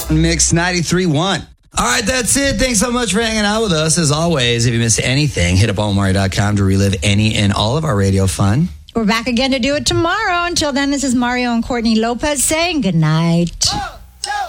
Mix 93.1. All right, that's it. Thanks so much for hanging out with us. As always, if you missed anything, hit up omari.com to relive any and all of our radio fun. We're back again to do it tomorrow. Until then, this is Mario and Courtney Lopez saying good night.